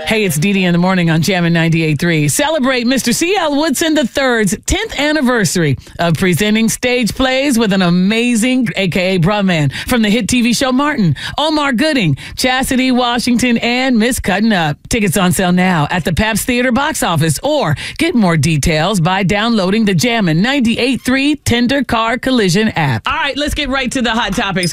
Hey, it's Dee Dee in the morning on Jammin' 98.3. Celebrate Mr. C.L. Woodson III's 10th anniversary of presenting stage plays with an amazing, a.k.a. Brahman, from the hit TV show Martin, Omar Gooding, Chastity Washington, and Miss Cuttin' Up. Tickets on sale now at the Pabst Theater box office, or get more details by downloading the Jammin' 98.3 Tender Car Collision app. All right, let's get right to the hot topics.